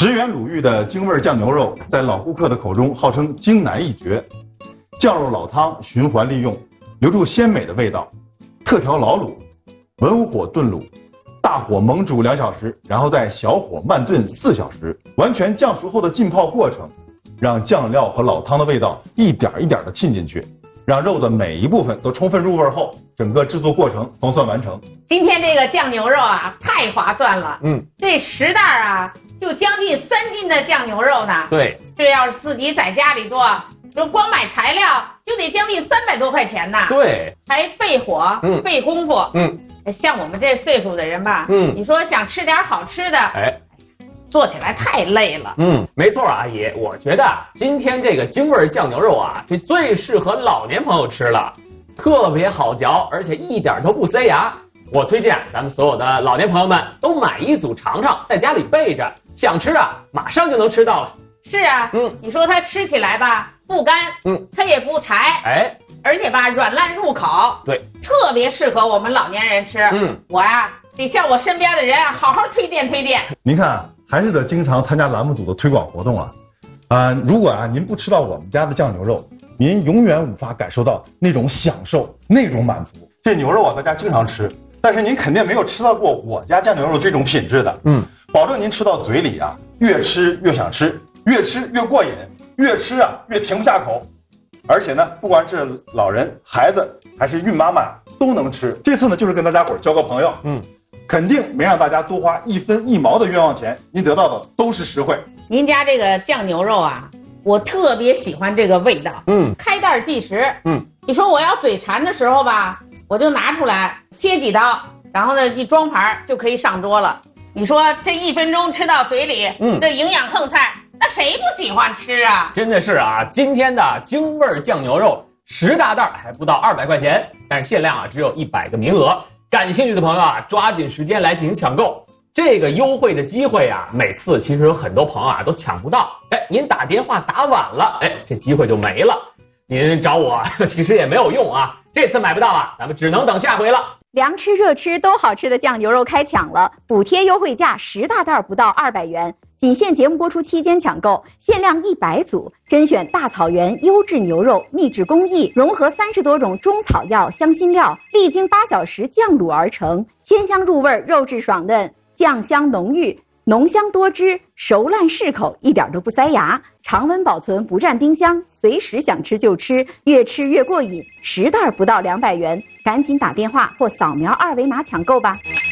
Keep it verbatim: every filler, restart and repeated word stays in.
十元鲁豫的京味酱牛肉，在老顾客的口中号称京南一绝。酱肉老汤循环利用，留住鲜美的味道。特调老卤，文火炖卤，大火猛煮两小时，然后再小火慢炖四小时，完全酱熟后的浸泡过程，让酱料和老汤的味道一点一点的沁进去，让肉的每一部分都充分入味后，整个制作过程方算完成。 今天这个酱牛肉啊，太划算了。 嗯， 这十袋啊，就将近三斤的酱牛肉呢。 对， 这要是自己在家里做，就光买材料就得将近三百多块钱呢。 对， 还费火， 嗯， 费功夫。 嗯， 像我们这岁数的人吧， 嗯， 你说想吃点好吃的， 哎， 做起来太累了。 嗯，没错啊，阿姨，我觉得今天这个京味酱牛肉啊，这最适合老年朋友吃了，特别好嚼，而且一点都不塞牙。我推荐咱们所有的老年朋友们都买一组尝尝，在家里备着，想吃啊，马上就能吃到了。 是啊， 嗯， 你说它吃起来吧，不干， 嗯， 它也不柴， 哎， 而且吧，软烂入口， 对， 特别适合我们老年人吃。 嗯， 我呀、啊，得向我身边的人啊，好好推荐推荐。 您看，还是得经常参加栏目组的推广活动啊。啊、呃，如果啊您不吃到我们家的酱牛肉，您永远无法感受到那种享受，那种满足。这牛肉啊，大家经常吃，但是您肯定没有吃到过我家酱牛肉这种品质的。嗯，保证您吃到嘴里啊，越吃越想吃，越吃越过瘾，越吃啊越停不下口。而且呢，不管是老人、孩子还是孕妈妈都能吃。这次呢，就是跟大家伙交个朋友，嗯，肯定没让大家多花一分一毛的冤枉钱，您得到的都是实惠。 您家这个酱牛肉啊，我特别喜欢这个味道， 嗯， 开袋即食， 嗯， 你说我要嘴馋的时候吧，我就拿出来切几刀，然后呢一装盘就可以上桌了。你说这一分钟吃到嘴里，嗯，这营养横菜，那谁不喜欢吃啊？ 真的是啊，今天的京味酱牛肉十大袋还不到二百块钱，但是限量啊只有一百个名额，感兴趣的朋友啊抓紧时间来进行抢购。这个优惠的机会啊，每次其实有很多朋友啊都抢不到。哎，您打电话打晚了，哎，这机会就没了。您找我其实也没有用啊，这次买不到啊，咱们只能等下回了。 凉吃热吃都好吃的酱牛肉开抢了，补贴优惠价十大袋不到二百元，仅限节目播出期间抢购，限量一百组，甄选大草原优质牛肉，秘制工艺，融合三十多种中草药、香辛料，历经八小时酱卤而成，鲜香入味，肉质爽嫩，酱香浓郁，浓香多汁，熟烂适口，一点都不塞牙，常温保存不占冰箱，随时想吃就吃，越吃越过瘾。十袋不到两百元，赶紧打电话或扫描二维码抢购吧。